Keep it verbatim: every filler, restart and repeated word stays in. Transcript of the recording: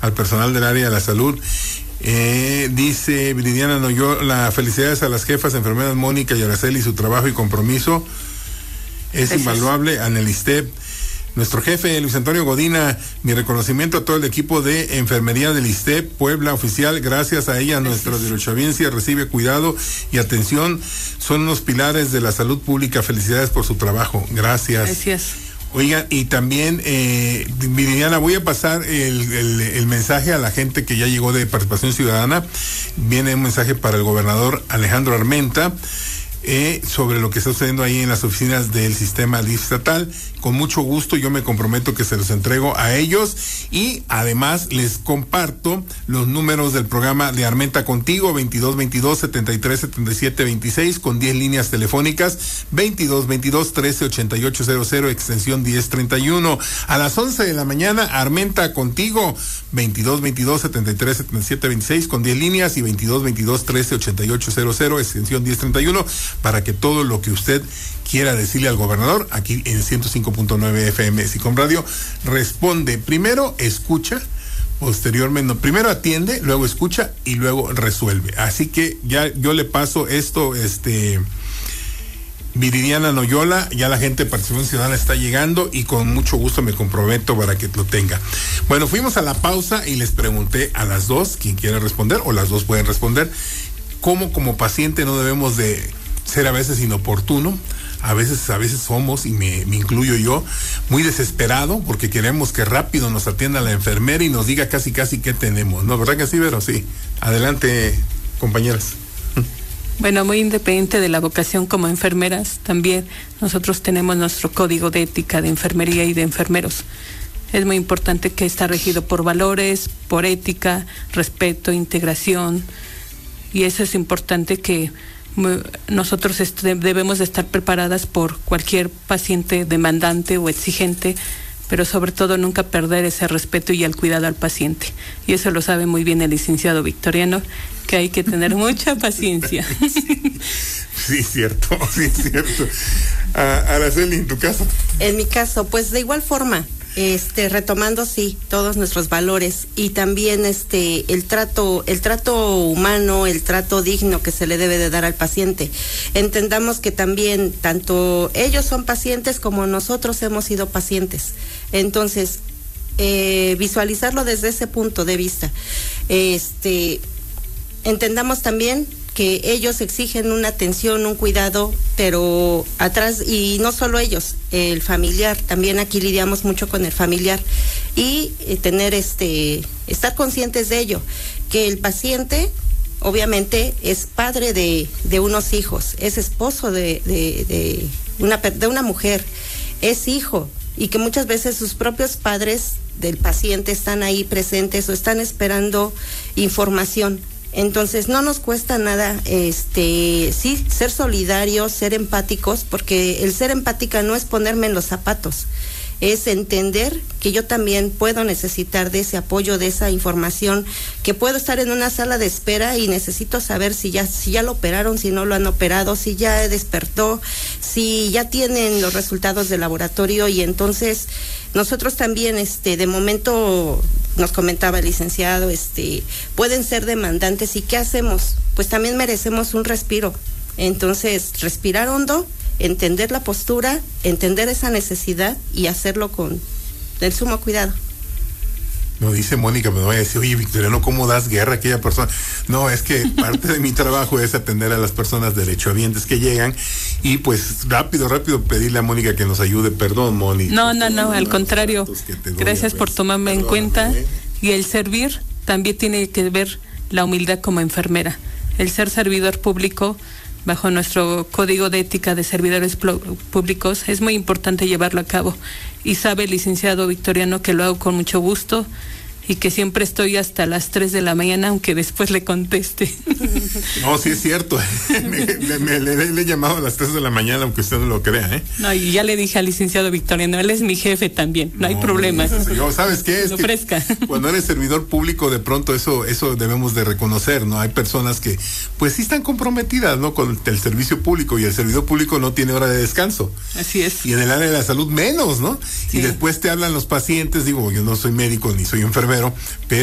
al personal del área de la salud. Eh, dice Viridiana Noyola, felicidades a las jefas enfermeras Mónica y Araceli, su trabajo y compromiso es Gracias. Invaluable. Anelistep. Nuestro jefe, Luis Antonio Godina, mi reconocimiento a todo el equipo de enfermería del ISTEP Puebla oficial. Gracias a ella, nuestra derechohabiencia recibe cuidado y atención. Son unos pilares de la salud pública. Felicidades por su trabajo. Gracias. Gracias. Oigan, y también, eh, Viridiana, voy a pasar el, el, el mensaje a la gente que ya llegó de Participación Ciudadana. Viene un mensaje para el gobernador Alejandro Armenta. Eh, sobre lo que está sucediendo ahí en las oficinas del sistema D I F estatal. Con mucho gusto yo me comprometo que se los entrego a ellos y además les comparto los números del programa de Armenta Contigo, veintidós veintidós setenta y tres setenta y siete veintiséis con diez líneas telefónicas, veintidós veintidós trece ochenta y ocho cero cero extensión diez treinta y uno. A las once de la mañana Armenta Contigo, veintidós veintidós setenta y tres setenta y siete veintiséis con diez líneas y veintidós veintidós trece ochenta y ocho cero cero extensión diez treinta y uno, para que todo lo que usted quiera decirle al gobernador, aquí en ciento cinco punto nueve F M SICOM Radio, responde. Primero escucha, posteriormente, no, primero atiende, luego escucha y luego resuelve. Así que ya yo le paso esto, este, Viridiana Noyola, ya la gente de Participación Ciudadana está llegando y con mucho gusto me comprometo para que lo tenga. Bueno, fuimos a la pausa y les pregunté a las dos, quien quiera responder, o las dos pueden responder, cómo como paciente no debemos de ser a veces inoportuno. A veces, a veces somos, y me, me incluyo yo, muy desesperado porque queremos que rápido nos atienda la enfermera y nos diga casi casi qué tenemos, ¿no? ¿Verdad que sí, Vero? Sí. Adelante, compañeras. Bueno, muy independiente de la vocación como enfermeras, también nosotros tenemos nuestro código de ética de enfermería y de enfermeros. Es muy importante que está regido por valores, por ética, respeto, integración, y eso es importante que nosotros debemos de estar preparadas por cualquier paciente demandante o exigente, pero sobre todo nunca perder ese respeto y el cuidado al paciente. Y eso lo sabe muy bien el licenciado Victoriano, que hay que tener mucha paciencia. Sí, cierto, sí, cierto. Uh, Araceli, ¿en tu caso? En mi caso, pues de igual forma, este, retomando sí todos nuestros valores y también este el trato el trato humano, el trato digno que se le debe de dar al paciente. Entendamos que también tanto ellos son pacientes como nosotros hemos sido pacientes. Entonces, eh, visualizarlo desde ese punto de vista. Este, entendamos también que ellos exigen una atención, un cuidado, pero atrás, y no solo ellos, el familiar, también aquí lidiamos mucho con el familiar, y eh, tener este, estar conscientes de ello, que el paciente obviamente es padre de, de unos hijos, es esposo de, de, de, una, de una mujer, es hijo, y que muchas veces sus propios padres del paciente están ahí presentes o están esperando información. Entonces no nos cuesta nada, este, sí, ser solidarios, ser empáticos, porque el ser empática no es ponerme en los zapatos, es entender que yo también puedo necesitar de ese apoyo, de esa información, que puedo estar en una sala de espera y necesito saber si ya, si ya lo operaron, si no lo han operado, si ya despertó, si ya tienen los resultados del laboratorio. Y entonces nosotros también, este, de momento, nos comentaba el licenciado, este, pueden ser demandantes, ¿y qué hacemos? Pues también merecemos un respiro. Entonces, respirar hondo, entender la postura, entender esa necesidad y hacerlo con el sumo cuidado. No, dice Mónica, me voy a decir, oye, Victoriano, ¿cómo das guerra a aquella persona? No, es que parte de mi trabajo es atender a las personas derechohabientes que llegan y pues rápido, rápido pedirle a Mónica que nos ayude. Perdón, Mónica. No, no, no, al contrario. Gracias por tomarme en cuenta. Y el servir también tiene que ver la humildad como enfermera. El ser servidor público, bajo nuestro código de ética de servidores públicos, es muy importante llevarlo a cabo. Y sabe el licenciado Victoriano que lo hago con mucho gusto y que siempre estoy hasta las tres de la mañana, aunque después le conteste. No, sí es cierto. me, me, me, le, le he llamado a las tres de la mañana, aunque usted no lo crea, ¿eh? No, y ya le dije al licenciado Victoriano, él es mi jefe también, no, no hay problema. Yo, ¿sabes qué? Es lo que ofrezca. Cuando eres servidor público, de pronto eso eso debemos de reconocer, ¿no? Hay personas que, pues sí están comprometidas, ¿no? Con el servicio público, y el servidor público no tiene hora de descanso. Así es. Y en el área de la salud menos, ¿no? Sí. Y después te hablan los pacientes, digo, yo no soy médico ni soy enfermero, pero